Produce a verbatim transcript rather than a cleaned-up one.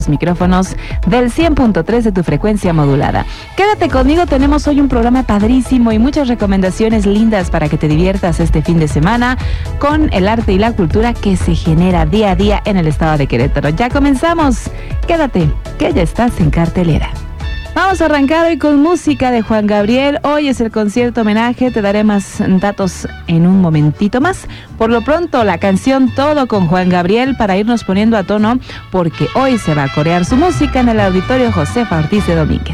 micrófonos del cien punto tres de tu frecuencia modulada. Quédate conmigo, tenemos hoy un programa padrísimo y muchas recomendaciones lindas para que te diviertas este fin de semana con el arte y la cultura que se genera día a día en el estado de Querétaro. Ya comenzamos, quédate, que ya estás en cartelera. Vamos a arrancar hoy con música de Juan Gabriel. Hoy es el concierto homenaje, te daré más datos en un momentito más. Por lo pronto, la canción Todo con Juan Gabriel para irnos poniendo a tono, porque hoy se va a corear su música en el Auditorio Josefa Ortiz de Domínguez.